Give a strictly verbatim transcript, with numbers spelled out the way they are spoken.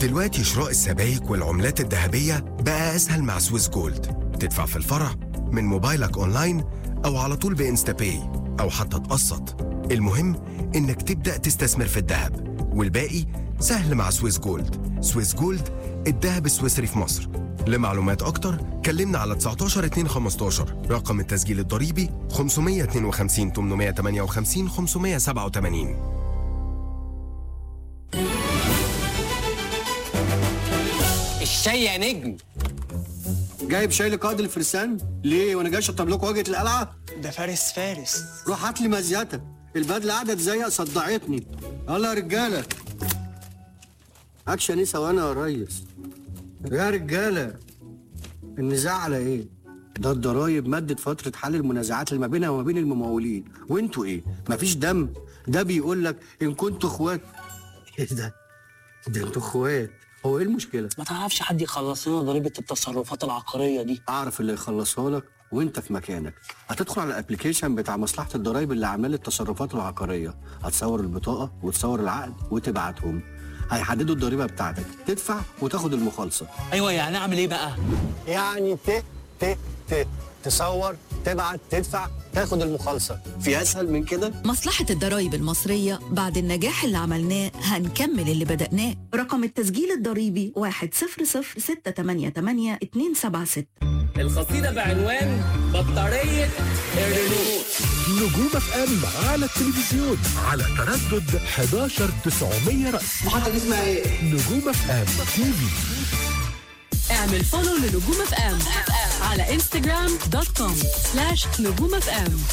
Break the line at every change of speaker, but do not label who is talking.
دلوقتي شراء السبائك والعملات الذهبية بقى أسهل مع سويس جولد. تدفع في الفرع من موبايلك أونلاين أو على طول بإنستا باي أو حتى تقسط. المهم إنك تبدأ تستثمر في الذهب والباقي سهل مع سويس جولد. سويس جولد، الذهب السويسري في مصر. لمعلومات أكتر كلمنا على تسعتاشر اتنين خمستاشر. رقم التسجيل الضريبي خمسمية اتنين وخمسين تمنمية تمانية وخمسين خمسمية سبعة وتمانين.
الشاي يا نجم.
جايب شاي لقائد الفرسان ليه وانا جاي اشطب لكم واجهه القلعه؟
ده فارس فارس.
روح هات لي مزيتك، البدله قعدت زيق صدعتني. يلا يا رجاله، اكشن ايه سوانا يا ريس؟ يا رجاله، النزاع على ايه؟ ده الضرايب مدت فتره حل المنازعات اللي ما بينها وما بين الممولين، وانتوا ايه؟ مفيش دم؟ ده بيقول لك ان كنتوا اخوات. ايه ده؟ ده انتوا اخوات. هو ايه المشكله؟
ما تعرفش حد يخلص لنا ضريبه التصرفات العقاريه دي؟
اعرف اللي يخلصها لك وانت في مكانك. هتدخل على الابلكيشن بتاع مصلحه الضرايب اللي عامل التصرفات العقاريه، هتصور البطاقه وتصور العقد وتبعتهم، هيحددوا الضريبه بتاعتك، تدفع وتاخد المخالصه.
ايوه، يعني اعمل ايه بقى؟
يعني ت ت ت تصور تبعت تدفع تاخد المخالصه. في اسهل من كده؟
مصلحة الضرايب المصرية بعد النجاح اللي عملناه هنكمل اللي بدأناه. رقم التسجيل الضريبي واحد صفر صفر ستة تمانية تمانية اتنين سبعة ستة.
القصيدة بعنوان بطارية الريموت.
نجوم اف ام على التلفزيون على تردد حداشر تسعمية رأس.
محطة اسمها ايه؟
نجوم اف ام تي في.
اعمل فولو لنجوم اف ام على انستغرام دوت كوم سلاش نجوم اف ام.